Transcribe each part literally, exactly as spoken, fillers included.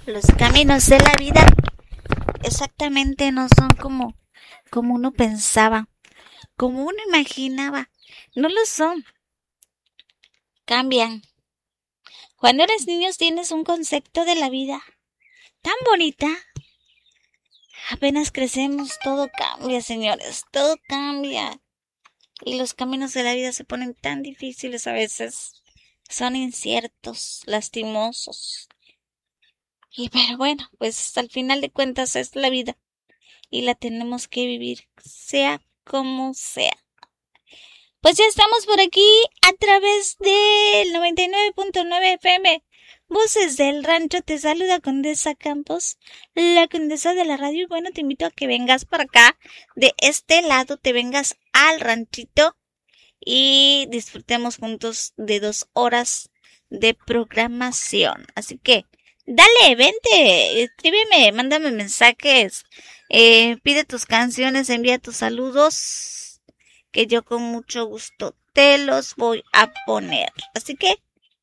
Los caminos de la vida exactamente no son como, como uno pensaba, como uno imaginaba. No lo son. Cambian. Cuando eres niño tienes un concepto de la vida tan bonita. Apenas crecemos, todo cambia, señores, todo cambia. Y los caminos de la vida se ponen tan difíciles a veces. Son inciertos, lastimosos. Y pero bueno, pues al final de cuentas es la vida. Y la tenemos que vivir, sea como sea. Pues ya estamos por aquí a través del noventa y nueve punto nueve F M. Voces del Rancho, te saluda Condesa Campos, la condesa de la radio. Y bueno, te invito a que vengas para acá, de este lado, te vengas al ranchito y disfrutemos juntos de dos horas de programación. Así que, dale, vente, escríbeme, mándame mensajes, eh, pide tus canciones, envía tus saludos, que yo con mucho gusto te los voy a poner. Así que,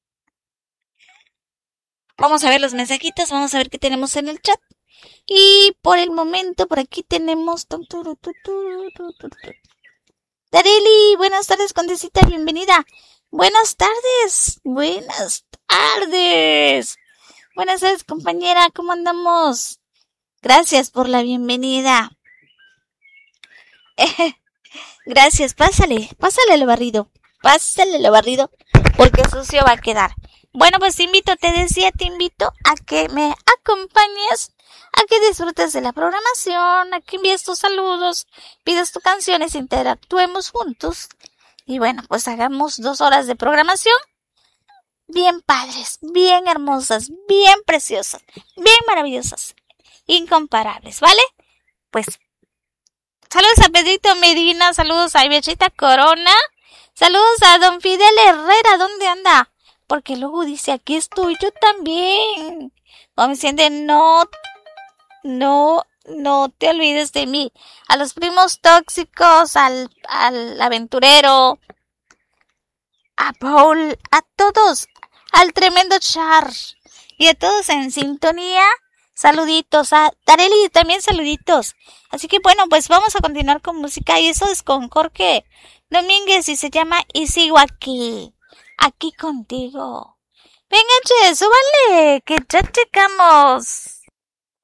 vamos a ver los mensajitos, vamos a ver qué tenemos en el chat. Y por el momento, por aquí tenemos... Tareli, buenas tardes, Condesita, bienvenida. Buenas tardes, buenas tardes. Buenas tardes, compañera, ¿cómo andamos? Gracias por la bienvenida. Gracias, pásale, pásale lo barrido, pásale lo barrido, porque sucio va a quedar. Bueno, pues te invito, te decía, te invito a que me acompañes, a que disfrutes de la programación, a que envíes tus saludos, pidas tus canciones, interactuemos juntos. Y bueno, pues hagamos dos horas de programación bien padres, bien hermosas, bien preciosas, bien maravillosas, incomparables, ¿vale? Pues saludos a Pedrito Medina, saludos a Ibechita Corona, saludos a Don Fidel Herrera, ¿dónde anda? Porque luego dice, aquí estoy yo también. O me siente, no, no, no te olvides de mí. A los primos tóxicos, al, al aventurero, a Paul, a todos, al tremendo Char y a todos en sintonía. Saluditos, a Tareli también saluditos. Así que bueno, pues vamos a continuar con música y eso es con Jorge Domínguez y se llama Y sigo aquí, aquí contigo. Venga, che, súbanle, que ya checamos.